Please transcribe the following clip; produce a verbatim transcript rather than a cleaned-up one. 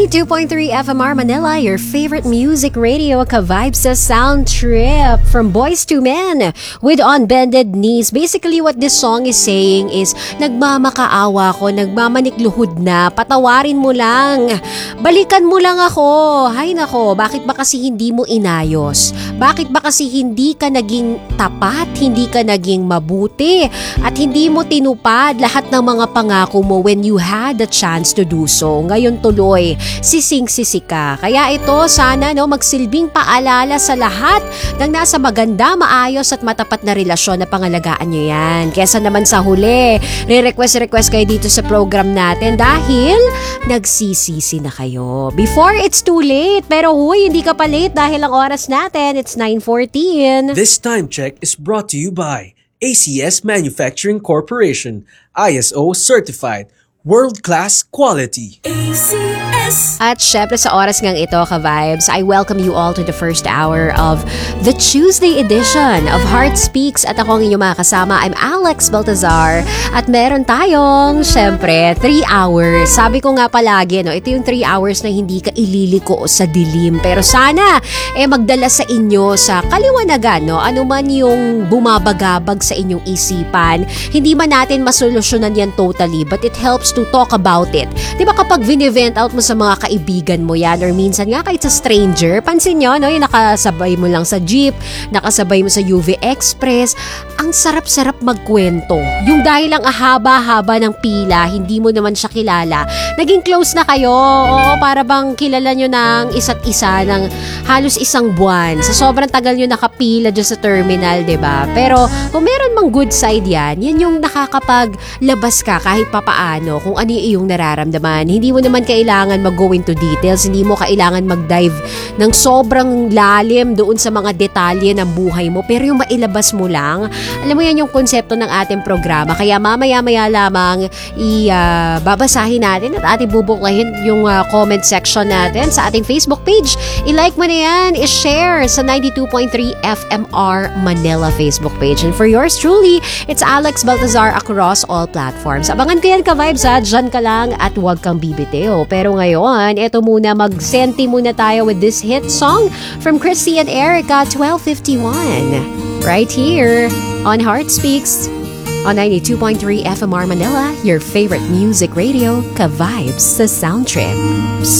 ninety-two point three F M R Manila, your favorite music radio, ka-vibes sa Sound Trip from Boys to Men with On Bended Knees. Basically, what this song is saying is, nagmamakaawa ko, nagmamanikluhod na, patawarin mo lang, balikan mo lang ako. Hay nako, bakit ba kasi hindi mo inayos? Bakit ba kasi hindi ka naging tapat, hindi ka naging mabuti, at hindi mo tinupad lahat ng mga pangako mo when you had the chance to do so? Ngayon tuloy, sising-sisi ka. Kaya ito, sana no, magsilbing paalala sa lahat ng nasa maganda, maayos at matapat na relasyon na pangalagaan nyo yan. Kesa naman sa huli, re-request-request kayo dito sa program natin dahil nagsisisi na kayo. Before it's too late, pero huy, hindi ka pa late dahil ang oras natin, it's nine fourteen. This time check is brought to you by A C S Manufacturing Corporation, I S O certified, world-class quality. A C S. At syempre sa oras ngang ito, ka-vibes, I welcome you all to the first hour of the Tuesday edition of Heart Speaks. At ako ang inyong mga kasama, I'm Alex Baltazar. At meron tayong, syempre, three hours. Sabi ko nga palagi, no, ito yung three hours na hindi ka ililiko sa dilim. Pero sana, eh, magdala sa inyo sa kaliwanagan, no? Ano man yung bumabagabag sa inyong isipan. Hindi man natin masolusyonan yan totally, but it helps to talk about it. Diba kapag vin-event out mo sa mga kaibigan mo yan, or minsan nga kahit sa stranger, pansin nyo, no, yung nakasabay mo lang sa jeep, nakasabay mo sa U V Express, ang sarap-sarap magkwento. Yung dahil lang ahaba-haba ng pila, hindi mo naman siya kilala, naging close na kayo. Oo, para bang kilala nyo ng isa't isa ng halos isang buwan. Sa sobrang tagal nyo nakapila dyan sa terminal, diba? Pero kung meron mang good side yan, yan yung nakakapaglabas ka kahit papaano kung ano yung iyong nararamdaman. Hindi mo naman kailangan mag-go into details, hindi mo kailangan mag-dive ng sobrang lalim doon sa mga detalye ng buhay mo, pero yung mailabas mo lang, alam mo yan yung konsepto ng ating programa. Kaya mamaya-maya lamang i-babasahin uh, natin at ating bubuklahin yung uh, comment section natin sa ating Facebook page. I-like mo na yan, i-share sa ninety-two point three F M R Manila Facebook page. And for yours truly, it's Alex Baltazar across all platforms. Abangan ko yan, ka-vibes, ha? Diyan ka lang at huwag kang bibitiw. Pero ngayon, eto muna, mag-senti muna tayo with this hit song from Christy and Erica, twelve fifty-one. Right here on Heart Speaks on ninety-two point three F M R Manila, your favorite music radio, ka-vibes sa Sound Trip.